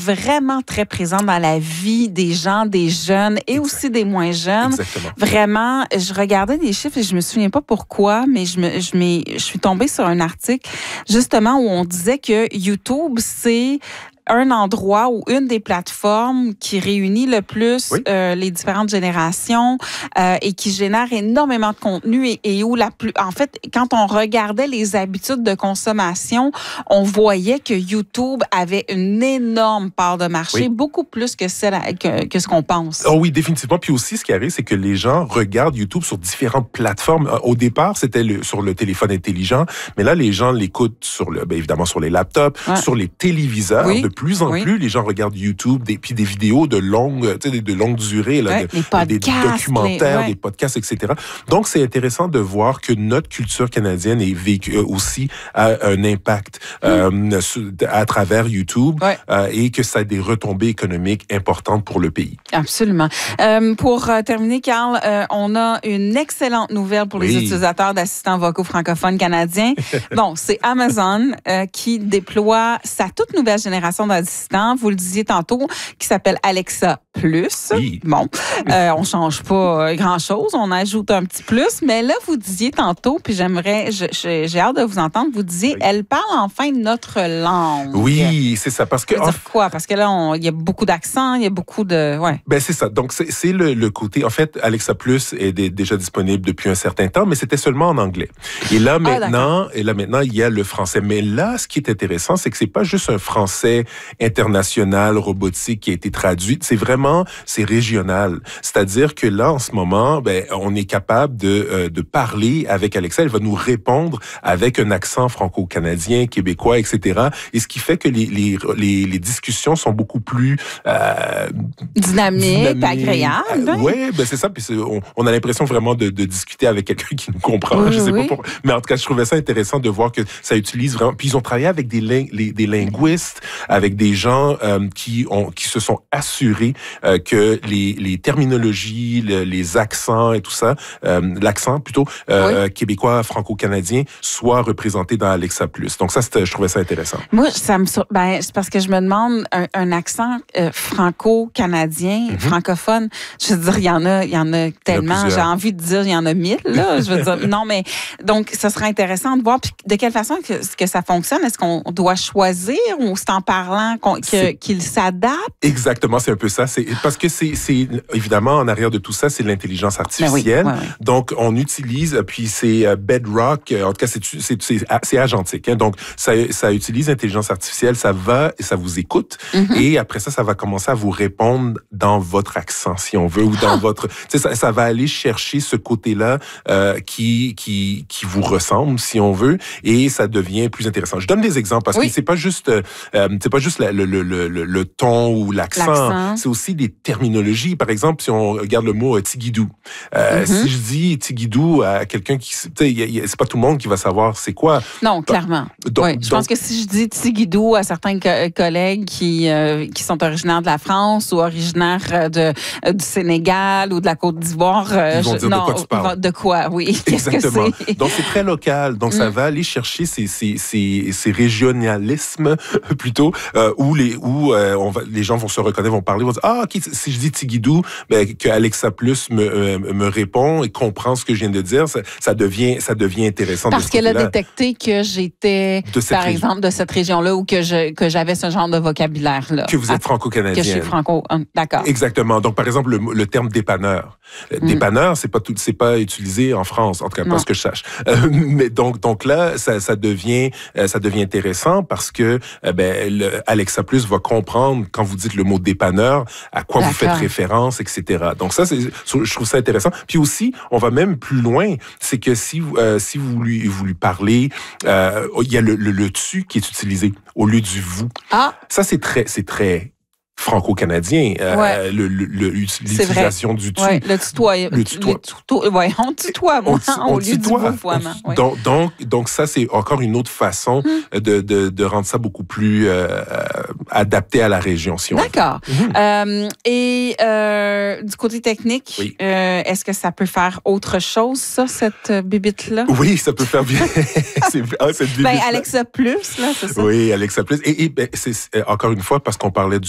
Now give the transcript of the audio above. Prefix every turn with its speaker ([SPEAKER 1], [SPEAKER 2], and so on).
[SPEAKER 1] vraiment très présent dans la vie des gens, des jeunes et aussi des moins jeunes.
[SPEAKER 2] Exactement.
[SPEAKER 1] Vraiment, je regardais des chiffres et je me souviens pas pourquoi, mais je suis tombée sur un article justement où on disait que YouTube, c'est un endroit ou une des plateformes qui réunit le plus les différentes générations et qui génère énormément de contenu et où en fait, quand on regardait les habitudes de consommation, on voyait que YouTube avait une énorme part de marché, beaucoup plus que ce qu'on pense.
[SPEAKER 2] Oh oui, définitivement. Puis aussi, ce qui arrive, c'est que les gens regardent YouTube sur différentes plateformes. Au départ, c'était sur le téléphone intelligent, mais là, les gens l'écoutent évidemment sur les laptops, sur les téléviseurs. De plus en plus, les gens regardent YouTube, puis des vidéos de longue durée, là, des documentaires, des podcasts, etc. Donc, c'est intéressant de voir que notre culture canadienne aussi a un impact à travers YouTube et que ça a des retombées économiques importantes pour le pays.
[SPEAKER 1] Absolument. Pour terminer, Carl, on a une excellente nouvelle pour les utilisateurs d'assistants vocaux francophones canadiens. Bon, c'est Amazon qui déploie sa toute nouvelle génération d'assistants, vous le disiez tantôt, qui s'appelle Alexa Plus. Bon, on change pas grand-chose, on ajoute un petit plus, mais là, vous disiez tantôt, puis j'ai hâte de vous entendre, vous disiez, elle parle enfin notre langue.
[SPEAKER 2] Oui, c'est ça, parce que...
[SPEAKER 1] Ça veut dire quoi? Parce que là, il y a beaucoup d'accents, il y a beaucoup de...
[SPEAKER 2] Ben, c'est ça. Donc, c'est le côté... En fait, Alexa Plus est déjà disponible depuis un certain temps, mais c'était seulement en anglais. Et là, maintenant, il y a le français. Mais là, ce qui est intéressant, c'est que c'est pas juste un français international, robotique qui a été traduit. C'est régional. C'est-à-dire que là, en ce moment, on est capable de parler avec Alexa. Elle va nous répondre avec un accent franco-canadien, québécois, etc. Et ce qui fait que les discussions sont beaucoup plus
[SPEAKER 1] dynamiques, agréables.
[SPEAKER 2] Oui, c'est ça. Puis on a l'impression vraiment de discuter avec quelqu'un qui nous comprend. Je sais pas pourquoi. Mais en tout cas, je trouvais ça intéressant de voir que ça utilise vraiment. Puis ils ont travaillé avec des linguistes, avec des gens qui se sont assurés que les terminologies, les accents et tout ça, l'accent plutôt québécois, franco-canadien, soit représenté dans Alexa Plus. Donc ça, je trouvais ça intéressant.
[SPEAKER 1] Moi, c'est parce que je me demande un accent franco-canadien, francophone. Je veux dire, il y en a tellement. J'ai envie de dire, il y en a 1000. Là. Je veux dire, non, mais donc, ce serait intéressant de voir puis de quelle façon que ça fonctionne. Est-ce qu'on doit choisir ou c'est en parlant qu'il s'adapte?
[SPEAKER 2] Exactement, c'est un peu ça. Parce que c'est évidemment, en arrière de tout ça, c'est l'intelligence artificielle. Donc, on utilise, puis c'est Bedrock, en tout cas, c'est agentique. Hein, donc, ça utilise l'intelligence artificielle, ça va et ça vous écoute. Et après ça va commencer à vous répondre dans votre accent, si on veut, ou dans votre... Ça va aller chercher ce côté-là qui vous ressemble, si on veut, et ça devient plus intéressant. Je donne des exemples, parce que c'est pas juste le ton ou l'accent, c'est aussi des terminologies. Par exemple, si on regarde le mot tigidou, si je dis tigidou à quelqu'un qui... c'est pas tout le monde qui va savoir c'est quoi.
[SPEAKER 1] Non, clairement. Je pense que si je dis tigidou à certains collègues qui sont originaires de la France ou originaires du Sénégal ou de la Côte d'Ivoire,
[SPEAKER 2] ils vont dire de quoi tu parles.
[SPEAKER 1] De quoi, oui.
[SPEAKER 2] Exactement. Donc, c'est très local. Donc, ça va aller chercher ces régionalismes, plutôt, où les gens vont se reconnaître, vont parler, vont dire, OK, si je dis Tigidou, que Alexa Plus me répond et comprend ce que je viens de dire, ça devient intéressant.
[SPEAKER 1] Parce qu'elle a détecté que j'étais, par exemple, de cette région-là ou que j'avais ce genre de vocabulaire-là.
[SPEAKER 2] Que vous êtes franco-canadien.
[SPEAKER 1] Que je suis d'accord.
[SPEAKER 2] Exactement. Donc, par exemple, le terme dépanneur. Dépanneur, c'est pas utilisé en France, en tout cas, pas ce que je sache. Mais donc là, ça devient intéressant parce que Alexa Plus va comprendre quand vous dites le mot dépanneur, à quoi vous faites référence, etc. Donc ça, je trouve ça intéressant. Puis aussi, on va même plus loin, c'est que si vous lui parlez, il y a le tu qui est utilisé au lieu du vous. Ça, c'est très franco-canadien, l'utilisation du tu.
[SPEAKER 1] Le tutoie. On tutoie, au lieu du vouvoiement.
[SPEAKER 2] Donc ça, c'est encore une autre façon de rendre ça beaucoup plus adapté à la région, si on veut.
[SPEAKER 1] D'accord. Et du côté technique, est-ce que ça peut faire autre chose, ça, cette bibite-là?
[SPEAKER 2] Oui, ça peut faire bien. Cette bibite-là.
[SPEAKER 1] Alexa Plus, là, c'est ça?
[SPEAKER 2] Oui, Alexa Plus. Et c'est encore une fois, parce qu'on parlait du